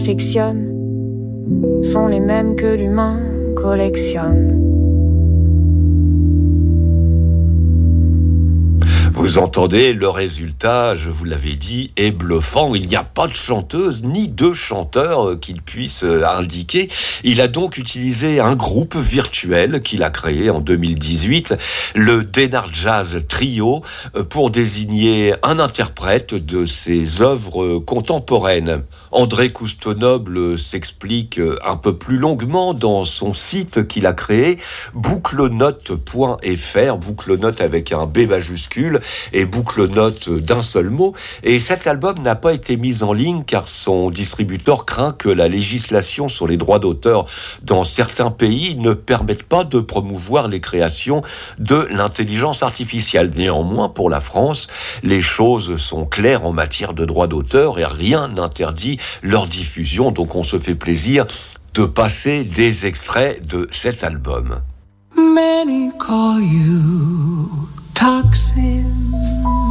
affectionne sont les mêmes que l'humain collectionne. Vous entendez, le résultat, je vous l'avais dit, est bluffant. Il n'y a pas de chanteuse ni de chanteur qu'il puisse indiquer. Il a donc utilisé un groupe virtuel qu'il a créé en 2018, le Denard Jazz Trio, pour désigner un interprète de ses œuvres contemporaines. André Coustonoble s'explique un peu plus longuement dans son site qu'il a créé, bouclenote.fr, bouclenote avec un B majuscule et bouclenote d'un seul mot. Et cet album n'a pas été mis en ligne car son distributeur craint que la législation sur les droits d'auteur dans certains pays ne permette pas de promouvoir les créations de l'intelligence artificielle. Néanmoins, pour la France, les choses sont claires en matière de droits d'auteur et rien n'interdit leur diffusion, donc on se fait plaisir de passer des extraits de cet album. Many call you toxin.